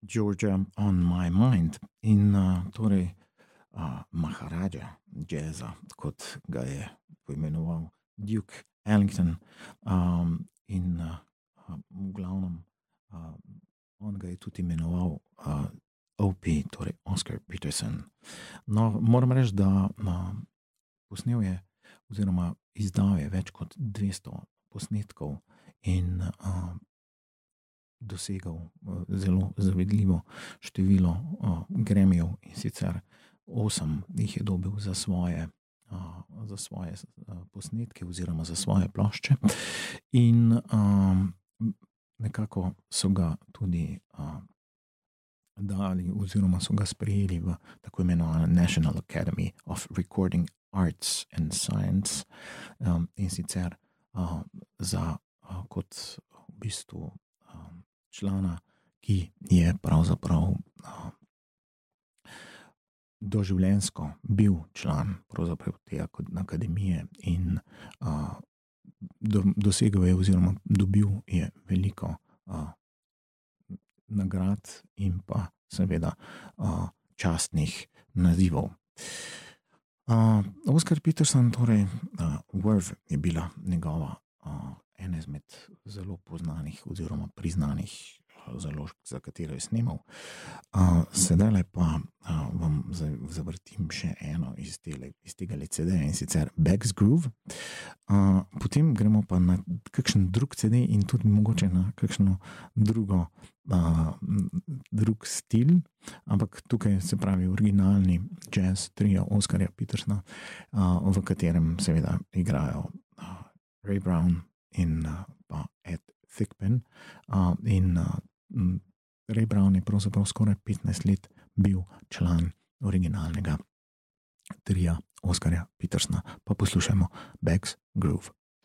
Georgia on My Mind in torej Maharaja jazza, kot ga je poimenoval Duke Ellington, in v glavnem on ga je tudi imenoval OP, torej Oscar Peterson. No, moram reči, da posnel je oziroma izdal je več kot 200 posnetkov in dosegal zelo zavidljivo število Grammyjev, in sicer 8 jih je dobil za svoje posnetke oziroma za svoje plošče, in nekako so ga tudi dali oziroma so ga sprejeli v tako imenovano National Academy of Recording Arts and Science, in sicer kot v bistvu člana, ki je pravzaprav doživljenjsko bil član pravzaprav te akademije in dosegel je oziroma dobil je veliko nagrad in pa seveda častnih nazivov. Oscar Peterson, torej Verve je bila njegova ena izmed zelo poznanih oziroma priznanih založb, za katero je snemal. Sedaj pa vam zavrtim še eno iz tega CD-ja, in sicer Beg's Groove. Potem gremo pa na kakšen drug CD in tudi mogoče na kakšno drug stil, ampak tukaj se pravi originalni jazz trio Oscarja Petersona, v katerem seveda igrajo Ray Brown in pa Ed Thigpen, in Ray Brown je pravzaprav skoraj 15 let bil član originalnega tria Oscarja Petersona. Pa poslušajmo Beg's Groove.